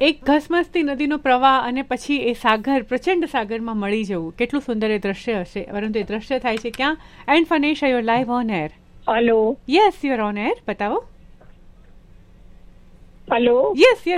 એક ઘસમસતી નદીનો પ્રવાહ અને પછી એ સાગર, પ્રચંડ સાગરમાં મળી જવું, કેટલું સુંદર એ દ્રશ્ય હશે. પરંતુ એ દ્રશ્ય થાય છે ક્યાં? And ફનેશા, you are live on air. Hello. Yes, you are on air. બતાવો. હેલો. Yes yes